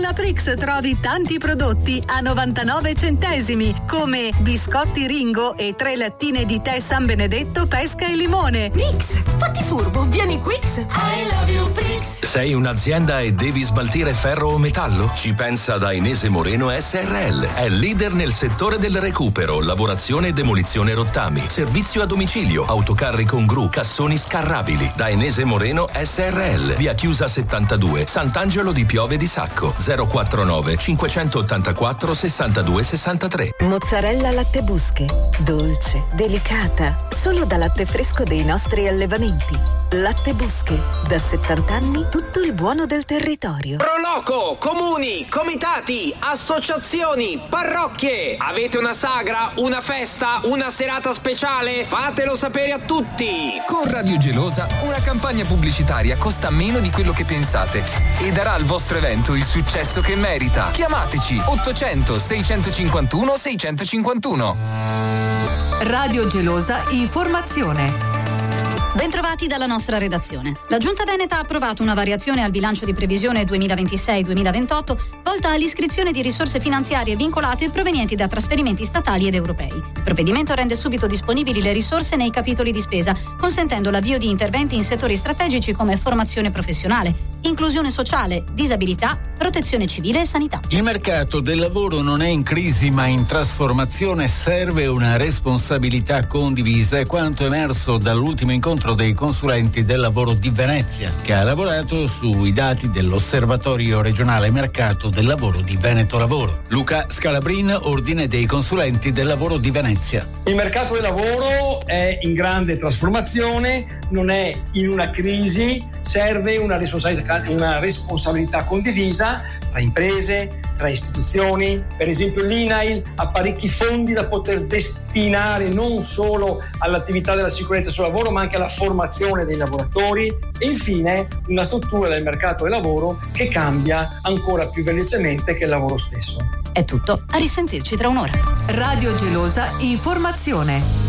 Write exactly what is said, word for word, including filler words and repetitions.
Alla Prix trovi tanti prodotti a novantanove centesimi, come biscotti Ringo e tre lattine di tè San Benedetto, pesca e limone. Prix, fatti furbo, vieni Prix. I love you Prix. Sei un'azienda e devi smaltire ferro o metallo? Ci pensa Dainese Moreno S R L. È leader nel settore del recupero, lavorazione e demolizione rottami, servizio a domicilio, autocarri con gru, cassoni scarrabili. Dainese Moreno S R L. Via Chiusa settantadue, Sant'Angelo di Piove di Sacco. zero quarantanove cinquecentottantaquattro sessantadue sessantatré. Mozzarella latte busche, dolce, delicata, solo da latte fresco dei nostri allevamenti. Latte busche, da settanta anni tutto il buono del territorio. Proloco, comuni, comitati, associazioni, parrocchie. Avete una sagra, una festa, una serata speciale? Fatelo sapere a tutti. Con Radio Gelosa una campagna pubblicitaria costa meno di quello che pensate e darà al vostro evento il successo che merita. Chiamateci ottocento seicentocinquantuno seicentocinquantuno. Radio Gelosa Informazione. Bentrovati dalla nostra redazione. La Giunta Veneta ha approvato una variazione al bilancio di previsione duemilaventisei duemilaventotto volta all'iscrizione di risorse finanziarie vincolate provenienti da trasferimenti statali ed europei. Il provvedimento rende subito disponibili le risorse nei capitoli di spesa, consentendo l'avvio di interventi in settori strategici come formazione professionale, inclusione sociale, disabilità, protezione civile e sanità. Il mercato del lavoro non è in crisi ma in trasformazione, serve una responsabilità condivisa, è quanto emerso dall'ultimo incontro dei consulenti del lavoro di Venezia, che ha lavorato sui dati dell'Osservatorio regionale mercato del lavoro di Veneto Lavoro. Luca Scalabrin, ordine dei consulenti del lavoro di Venezia. Il mercato del lavoro è in grande trasformazione, non è in una crisi, serve una responsabilità, una responsabilità condivisa tra imprese, tra istituzioni. Per esempio l'I N A I L ha parecchi fondi da poter destinare non solo all'attività della sicurezza sul lavoro ma anche alla formazione dei lavoratori e infine una struttura del mercato del lavoro che cambia ancora più velocemente che il lavoro stesso. È tutto, a risentirci tra un'ora. Radio Gelosa Informazione.